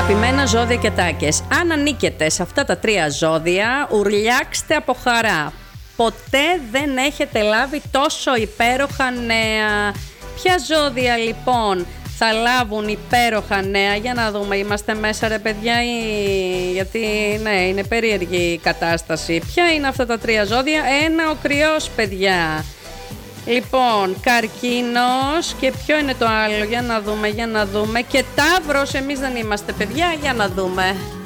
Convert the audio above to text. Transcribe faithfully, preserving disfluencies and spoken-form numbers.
Αγαπημένα ζώδια και τάκες, αν ανήκετε σε αυτά τα τρία ζώδια, ουρλιάξτε από χαρά. Ποτέ δεν έχετε λάβει τόσο υπέροχα νέα. Ποια ζώδια λοιπόν θα λάβουν υπέροχα νέα? Για να δούμε, είμαστε μέσα ρε παιδιά ή... γιατί ναι, είναι περίεργη η κατάσταση. Ποια είναι αυτά τα τρία ζώδια? Ένα, ο Κρυός, παιδιά. Λοιπόν, Καρκίνος, και ποιο είναι το άλλο? Για να δούμε, για να δούμε. Και Ταύρος, εμείς δεν είμαστε παιδιά, για να δούμε.